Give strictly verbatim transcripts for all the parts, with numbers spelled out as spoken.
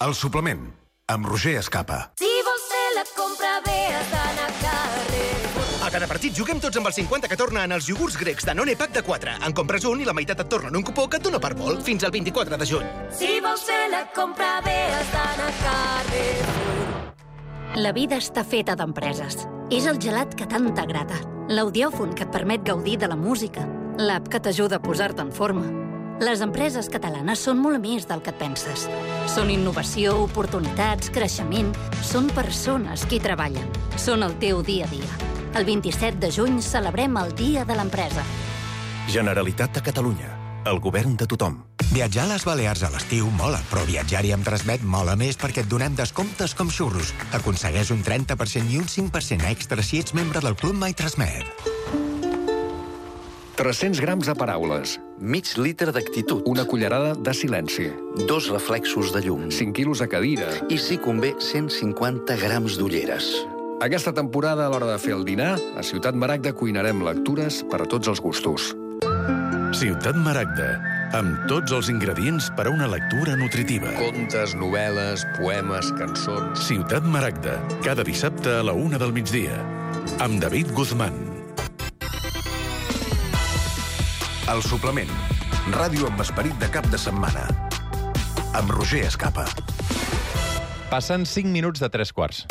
El suplement, amb Roger Escapa. Si vols fer la compra bé, has d'anar a Carrefour. A cada partit juguem tots amb el cinquanta que torna en els iogurts grecs Danone Pack de quatre. En compres un i la meitat et torna en un cupó que et dona per molt fins al vint-i-quatre de juny. Si vols fer la compra bé, has d'anar a Carrefour. La vida està feta d'empreses. És el gelat que tant t'agrada, l'audiòfon que et permet gaudir de la música, l'app que t'ajuda a posar-te en forma. Les empreses catalanes són molt més del que et penses. Són innovació, oportunitats, creixement. Són persones qui treballen. Són el teu dia a dia. El vint-i-set de juny celebrem el Dia de l'Empresa. Generalitat de Catalunya. El govern de tothom. Viatjar a les Balears a l'estiu mola, però viatjar-hi amb Transmet mola més perquè et donem descomptes com xurros. Aconsegueix un trenta per cent i un cinc per cent extra si ets membre del Club My Transmet. tres-cents grams de paraules. Mig litre d'actitud. Una cullerada de silenci. Dos reflexos de llum. cinc quilos a cadira. I, si convé, cent cinquanta grams d'ulleres. Aquesta temporada, a l'hora de fer el dinar, a Ciutat Maragda cuinarem lectures per a tots els gustos. Ciutat Maragda, amb tots els ingredients per a una lectura nutritiva. Contes, novel·les, poemes, cançons... Ciutat Maragda, cada dissabte a la una del migdia. Amb David Guzmán. El suplement. Ràdio amb esperit de cap de setmana. Amb Roger Escapa. Passen cinc minuts de tres quarts.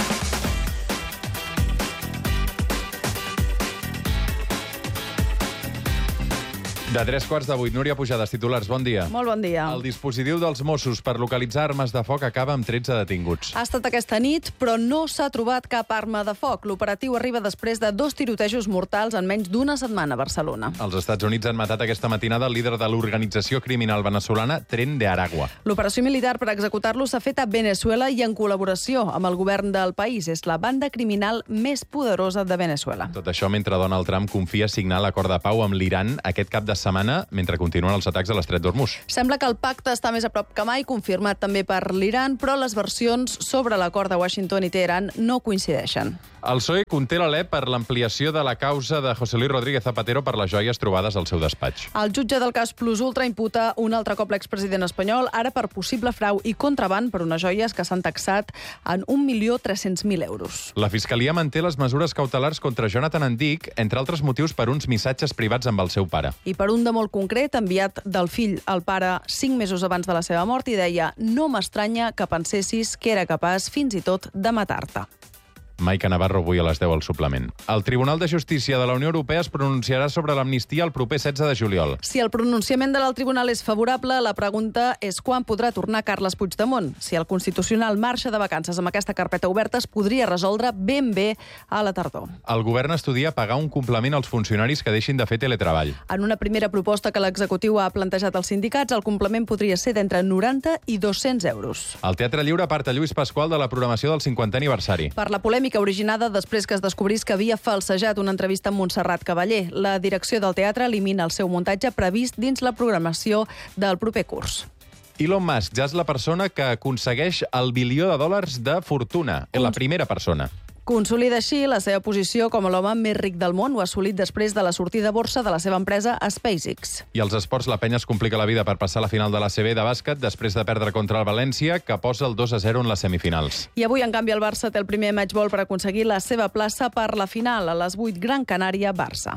De tres quarts de vuit. Núria Pujades, titulars, bon dia. Molt bon dia. El dispositiu dels Mossos per localitzar armes de foc acaba amb tretze detinguts. Ha estat aquesta nit, però no s'ha trobat cap arma de foc. L'operatiu arriba després de dos tirotejos mortals en menys d'una setmana a Barcelona. Els Estats Units han matat aquesta matinada el líder de l'organització criminal venezolana Tren de Aragua. L'operació militar per executar-lo s'ha fet a Venezuela i en col·laboració amb el govern del país. És la banda criminal més poderosa de Venezuela. Tot això mentre Donald Trump confia signar l'acord de pau amb l'Iran aquest cap de setmana mentre continuen els atacs a l'Estret d'Hormuz. Sembla que el pacte està més a prop que mai, confirmat també per l'Iran, però les versions sobre l'acord de Washington i Teheran no coincideixen. El P S O E conté l'alè per l'ampliació de la causa de José Luis Rodríguez Zapatero per les joies trobades al seu despatx. El jutge del cas Plus Ultra imputa un altre cop l'expresident espanyol, ara per possible frau i contraban per unes joies que s'han taxat en un milió tres-cents mil euros. La Fiscalia manté les mesures cautelars contra Jonathan Andic, entre altres motius per uns missatges privats amb el seu pare. I per un de molt concret, enviat del fill al pare cinc mesos abans de la seva mort, i deia: no m'estranya que pensessis que era capaç fins i tot de matar-te. Maica Navarro, avui a les deu al suplement. El Tribunal de Justícia de la Unió Europea es pronunciarà sobre l'amnistia el proper setze de juliol. Si el pronunciament de l'alt tribunal és favorable, la pregunta és quan podrà tornar Carles Puigdemont. Si el Constitucional marxa de vacances amb aquesta carpeta oberta, es podria resoldre ben bé a la tardor. El govern estudia pagar un complement als funcionaris que deixin de fer teletreball. En una primera proposta que l'executiu ha plantejat als sindicats, el complement podria ser d'entre noranta i dos-cents euros. El Teatre Lliure aparta Lluís Pasqual de la programació del cinquantè aniversari. Per la polèmica originada després que es descobrís que havia falsejat una entrevista amb Montserrat Cavaller. La direcció del teatre elimina el seu muntatge previst dins la programació del proper curs. Elon Musk ja és la persona que aconsegueix el bilió de dòlars de fortuna. És la primera persona. Consolida així la seva posició com a l'home més ric del món. Ho ha assolit després de la sortida a borsa de la seva empresa SpaceX. I als esports, la penya es complica la vida per passar a la final de l'A C B de bàsquet després de perdre contra el València, que posa el dos a zero en les semifinals. I avui, en canvi, el Barça té el primer matchball per aconseguir la seva plaça per la final. A les vuit, Gran Canària-Barça.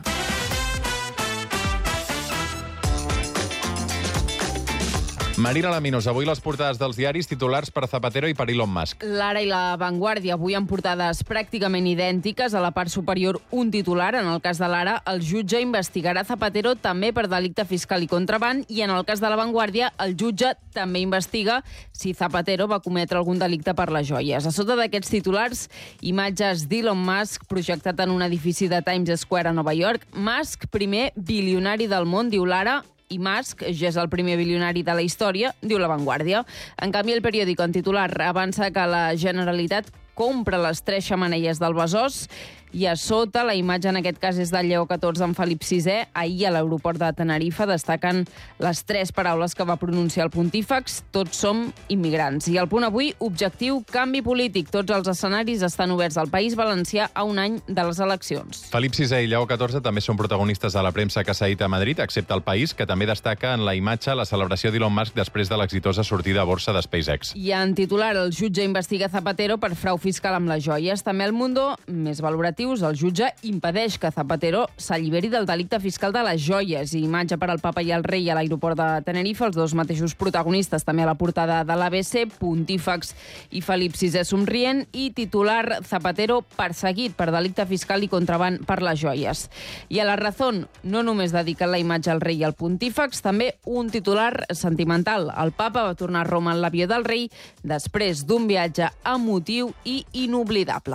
Marina Laminos, avui les portades dels diaris, titulars per Zapatero i per Elon Musk. L'Ara i la Vanguardia avui han portades pràcticament idèntiques. A la part superior, un titular. En el cas de l'Ara, el jutge investigarà Zapatero també per delicte fiscal i contraban, i en el cas de la Vanguardia, el jutge també investiga si Zapatero va cometre algun delicte per les joies. A sota d'aquests titulars, imatges d'Elon Musk projectat en un edifici de Times Square a Nova York. Musk, primer bilionari del món, diu l'Ara, i Musk ja és el primer bilionari de la història, diu La Vanguardia. En canvi, el periòdico en titular avança que la Generalitat compra les tres xemeneies del Besòs I a sota, la imatge en aquest cas és del Lleó catorze amb Felip sisè. Ahir a l'aeroport de Tenerife destaquen les tres paraules que va pronunciar el pontífex: tots som immigrants. I al Punt Avui, objectiu, canvi polític. Tots els escenaris estan oberts al País Valencià a un any de les eleccions. Felip sisè i Lleó catorze també són protagonistes de la premsa que s'ha dit a Madrid, excepte el País, que també destaca en la imatge la celebració d'Elon Musk després de l'exitosa sortida a borsa de SpaceX. I en titular, el jutge investiga Zapatero per frau fiscal amb les joies. També al Mundo, més valoratius, el jutge impedeix que Zapatero s'alliberi del delicte fiscal de les joies. I imatge per al papa i el rei a l'aeroport de Tenerife, els dos mateixos protagonistes també a la portada de l'A B C, pontífex i Felip sisè somrient, i titular, Zapatero perseguit per delicte fiscal i contraban per les joies. I a La Razón no només dediquen la imatge al rei i al pontífex, també un titular sentimental. El papa va tornar a Roma en l'avió del rei després d'un viatge emotiu i inoblidable.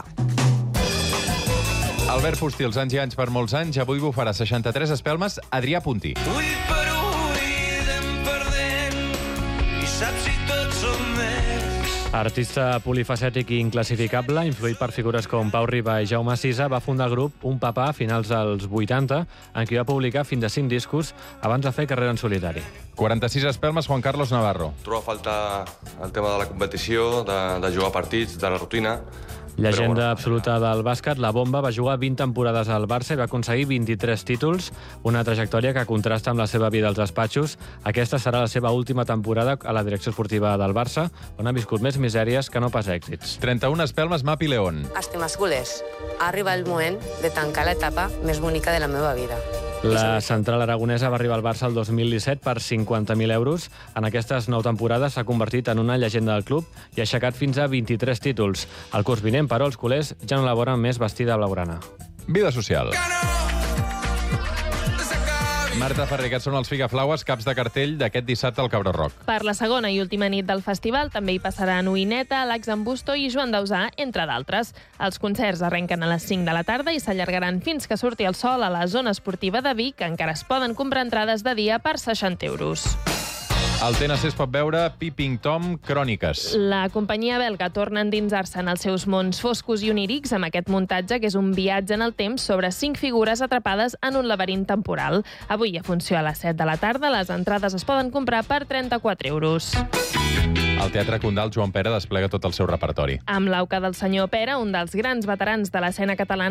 Albert Fusti, els anys i anys per molts anys, avui bufarà seixanta-tres espelmes Adrià Puntí. Ull per ull anem perdent i saps si tots som més. Artista polifacètic i inclassificable, influït per figures com Pau Riba i Jaume Sisa, va fundar el grup Un Papà a finals dels vuitanta, en què va publicar fins a cinc discos abans de fer carrera en solitari. quaranta-sis espelmes Juan Carlos Navarro. Trobo a faltar el tema de la competició, de, de jugar partits, de la rutina. Llegenda bueno, absoluta del bàsquet, la Bomba va jugar vint temporades al Barça i va aconseguir vint-i-tres títols, una trajectòria que contrasta amb la seva vida als despatxos. Aquesta serà la seva última temporada a la direcció esportiva del Barça, on ha viscut més misèries que no pas èxits. trenta-un espelmes Mapi León. Estimes culers, ha arribat el moment de tancar l'etapa més bonica de la meva vida. La central aragonesa va arribar al Barça el dos mil disset per cinquanta mil euros. En aquestes nou temporades s'ha convertit en una llegenda del club i ha aixecat fins a vint-i-tres títols. El curs vinent, però, els culers ja no la volen més vestida blaugrana. Vida social. Marta Ferrer, aquests són els Figaflaues, caps de cartell d'aquest dissabte al Cabró Rock. Per la segona i última nit del festival també hi passaran Uineta, Lax Ambusto i Joan Dausà, entre d'altres. Els concerts arrenquen a les cinc de la tarda i s'allargaran fins que surti el sol a la zona esportiva de Vic, que encara es poden comprar entrades de dia per seixanta euros. Al T N C es pot veure Peeping Tom Cròniques. La companyia belga torna a endinsar-se en els seus mons foscos i onírics amb aquest muntatge, que és un viatge en el temps sobre cinc figures atrapades en un laberint temporal. Avui, a funció a les set de la tarda, les entrades es poden comprar per trenta-quatre euros. Al Teatre Condal, Joan Pera desplega tot el seu repertori. Amb l'auca del senyor Pera, un dels grans veterans de l'escena catalana,